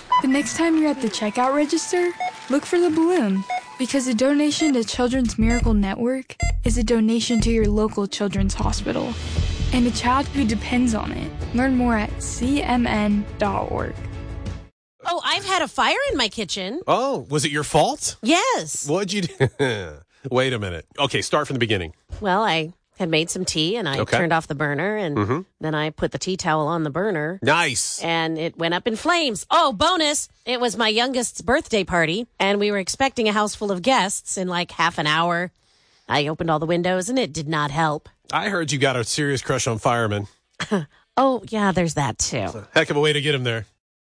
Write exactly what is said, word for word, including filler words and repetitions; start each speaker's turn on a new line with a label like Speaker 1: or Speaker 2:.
Speaker 1: The next time you're at the checkout register, look for the balloon, because a donation to Children's Miracle Network is a donation to your local children's hospital and a child who depends on it. Learn more at c m n dot org.
Speaker 2: Oh, I've had a fire in my kitchen.
Speaker 3: Oh, was it your fault?
Speaker 2: Yes.
Speaker 3: What'd you do? Wait a minute. Okay, start from the beginning.
Speaker 2: Well, I had made some tea, and I
Speaker 3: Okay.
Speaker 2: turned off the burner, and
Speaker 3: Mm-hmm.
Speaker 2: then I put the tea towel on the burner.
Speaker 3: Nice.
Speaker 2: And it went up in flames. Oh, bonus! It was my youngest's birthday party, and we were expecting a house full of guests in like half an hour. I opened all the windows, and it did not help.
Speaker 3: I heard you got a serious crush on firemen.
Speaker 2: Oh, yeah, there's that too.
Speaker 3: Heck of a way to get him there.